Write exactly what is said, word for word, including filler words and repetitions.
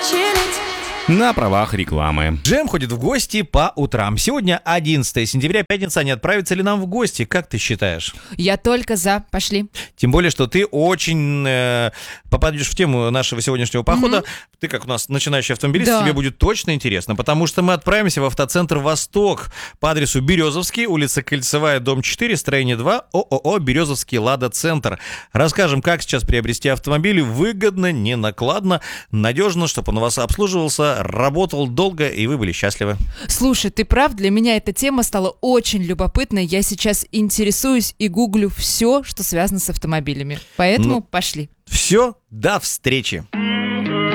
На правах рекламы. Джем ходит в гости по утрам. Сегодня одиннадцатое сентября, пятница. Не отправится ли нам в гости? Как ты считаешь? Я только за. Пошли. Тем более, что ты очень э, попадешь в тему нашего сегодняшнего похода. Mm-hmm. Ты, как у нас начинающий автомобилист, да. Тебе будет точно интересно, потому что мы отправимся в автоцентр «Восток» по адресу Березовский, улица Кольцевая, дом четыре, строение два, ООО «Березовский Лада-центр». Расскажем, как сейчас приобрести автомобиль выгодно, не накладно, надежно, чтобы он у вас обслуживался, работал долго, и вы были счастливы. Слушай, ты прав, для меня эта тема стала очень любопытной. Я сейчас интересуюсь и гуглю все, что связано с автомобилями. Поэтому ну, пошли. Все, до встречи.